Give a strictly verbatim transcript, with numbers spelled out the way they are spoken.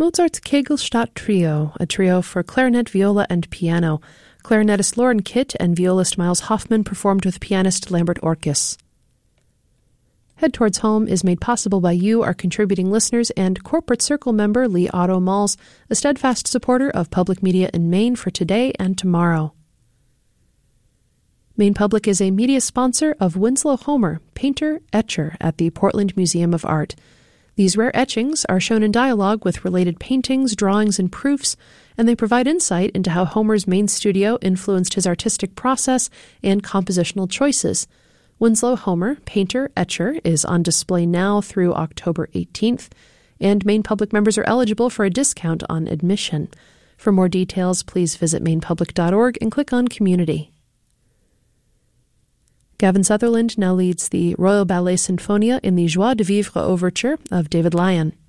Mozart's Kegelstadt Trio, a trio for clarinet, viola, and piano. Clarinetist Lauren Kitt and violist Miles Hoffman performed with pianist Lambert Orkis. Head Towards Home is made possible by you, our contributing listeners, and Corporate Circle member Lee Otto Malls, a steadfast supporter of public media in Maine for today and tomorrow. Maine Public is a media sponsor of Winslow Homer, painter, etcher at the Portland Museum of Art. These rare etchings are shown in dialogue with related paintings, drawings, and proofs, and they provide insight into how Homer's Maine studio influenced his artistic process and compositional choices. Winslow Homer, painter, etcher, is on display now through October eighteenth, and Maine Public members are eligible for a discount on admission. For more details, please visit maine public dot org and click on Community. Gavin Sutherland now leads the Royal Ballet Sinfonia in the Joie de Vivre Overture of David Lyon.